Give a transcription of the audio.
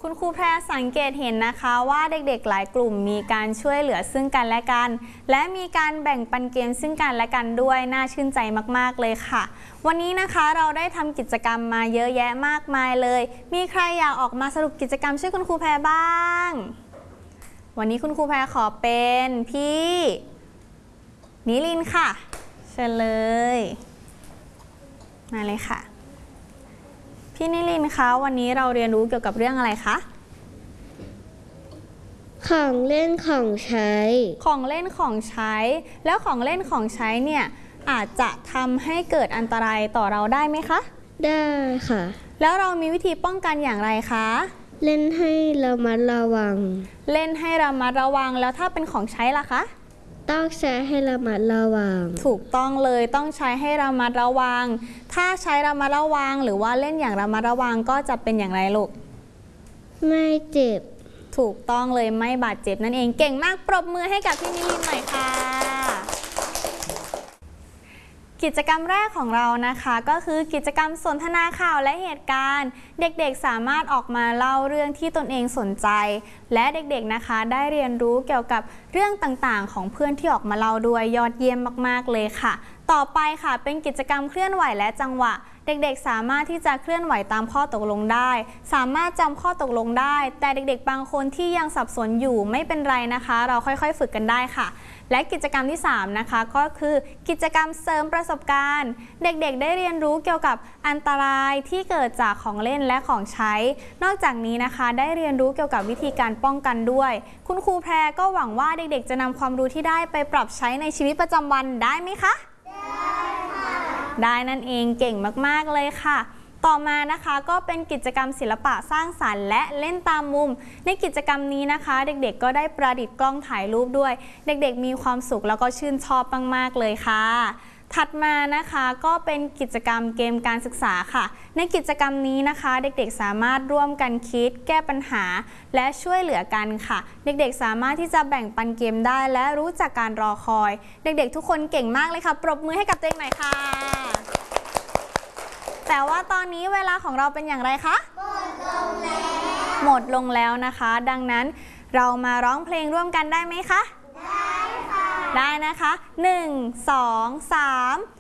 คุณครูแพรสังเกตเห็นนะคะว่าเด็กๆหลายกลุ่มมีการช่วยเหลือซึ่งกันและกันและมีการแบ่งปันเกมซึ่งกันและกันด้วยน่าชื่นใจมากๆเลยค่ะวันนี้นะคะเราได้ทำกิจกรรมมาเยอะแยะมากมายเลยมีใครอยากออกมาสรุปกิจกรรมช่วยคุณครูแพรบ้างวันนี้คุณครูแพรขอเป็นพี่นิลินค่ะเชิญเลยมาเลยค่ะพี่นิลินคะวันนี้เราเรียนรู้เกี่ยวกับเรื่องอะไรคะของเล่นของใช้ของเล่นของใช้แล้วของเล่นของใช้เนี่ยอาจจะทำให้เกิดอันตรายต่อเราได้ไหมคะได้ค่ะแล้วเรามีวิธีป้องกันอย่างไรคะเล่นให้ระมัดระวังเล่นให้ระมัดระวังแล้วถ้าเป็นของใช้ล่ะคะต้องใช้ให้ระมัดระวังถูกต้องเลยต้องใช้ให้ระมัดระวังถ้าใช้ระมัดระวังหรือว่าเล่นอย่างระมัดระวังก็จะเป็นอย่างไรลูกไม่เจ็บถูกต้องเลยไม่บาดเจ็บนั่นเองเก่งมากปรบมือให้กับพี่นิลินหน่อยค่ะกิจกรรมแรกของเรานะคะก็คือกิจกรรมสนทนาข่าวและเหตุการณ์เด็กๆสามารถออกมาเล่าเรื่องที่ตนเองสนใจและเด็กๆนะคะได้เรียนรู้เกี่ยวกับเรื่องต่างๆของเพื่อนที่ออกมาเล่าด้วยยอดเยี่ยมมากๆเลยค่ะต่อไปค่ะเป็นกิจกรรมเคลื่อนไหวและจังหวะเด็กๆสามารถที่จะเคลื่อนไหวตามข้อตกลงได้สามารถจำข้อตกลงได้แต่เด็กๆบางคนที่ยังสับสนอยู่ไม่เป็นไรนะคะเราค่อยๆฝึกกันได้ค่ะและกิจกรรมที่3นะคะก็คือกิจกรรมเสริมประสบการณ์เด็กๆได้เรียนรู้เกี่ยวกับอันตรายที่เกิดจากของเล่นและของใช้นอกจากนี้นะคะได้เรียนรู้เกี่ยวกับวิธีการป้องกันด้วยคุณครูแพรก็หวังว่าเด็กๆจะนำความรู้ที่ได้ไปปรับใช้ในชีวิตประจำวันได้ไหมคะได้นั่นเองเก่งมากๆเลยค่ะต่อมานะคะก็เป็นกิจกรรมศิลปะสร้างสรรค์และเล่นตามมุมในกิจกรรมนี้นะคะเด็กๆก็ได้ประดิษฐ์กล้องถ่ายรูปด้วยเด็กๆมีความสุขแล้วก็ชื่นชอบมากๆเลยค่ะถัดมานะคะก็เป็นกิจกรรมเกมการศึกษาค่ะในกิจกรรมนี้นะคะเด็กๆสามารถร่วมกันคิดแก้ปัญหาและช่วยเหลือกันค่ะเด็กๆสามารถที่จะแบ่งปันเกมได้และรู้จักการรอคอยเด็กๆทุกคนเก่งมากเลยค่ะปรบมือให้กับตัวเองหน่อยค่ะแต่ว่าตอนนี้เวลาของเราเป็นอย่างไรคะหมดลงแล้วนะคะดังนั้นเรามาร้องเพลงร่วมกันได้ไหมคะได้ค่ะได้นะคะ1 2 3